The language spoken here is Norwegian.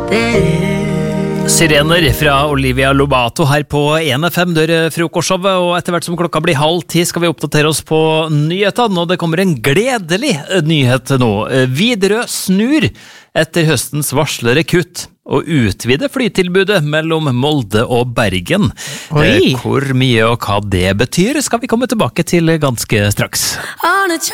Sirener fra Olivia Lobato her på 1FM dør frokostshowet, og etter hvert som klokka blir 9:30 skal vi oppdatere oss på nyhetene, og det kommer en gledelig nyhet nå. Widerøe snur etter høstens varslede kutt og utvide flytilbudet mellom Molde og Bergen. Hvor mye og hva det betyr skal vi komme tilbake til ganske straks.